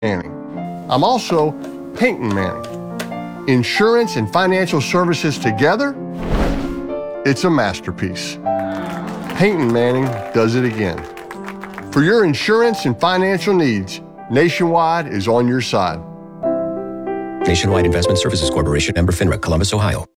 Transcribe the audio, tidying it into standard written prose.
Manning. I'm also Peyton Manning. Insurance and financial services together, it's a masterpiece. Peyton Manning does it again. For your insurance and financial needs, Nationwide is on your side. Nationwide Investment Services Corporation, member FINRA, Columbus, Ohio.